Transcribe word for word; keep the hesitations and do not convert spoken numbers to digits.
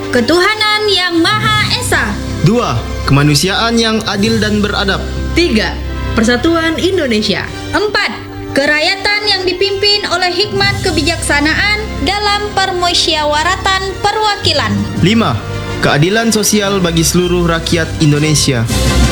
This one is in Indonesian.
Ketuhanan Yang Maha Esa. Dua. Kemanusiaan yang adil dan beradab. Tiga. Persatuan Indonesia. Empat. Kerakyatan yang dipimpin oleh hikmat kebijaksanaan dalam permusyawaratan perwakilan. Lima. Keadilan sosial bagi seluruh rakyat Indonesia.